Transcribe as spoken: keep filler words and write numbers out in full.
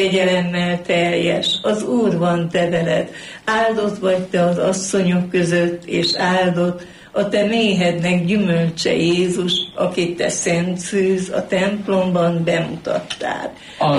Kegyelemmel teljes, az Úr van te veled, áldott vagy te az asszonyok között, és áldott a te méhednek gyümölcse Jézus, akit te szent szűz a templomban bemutattál. A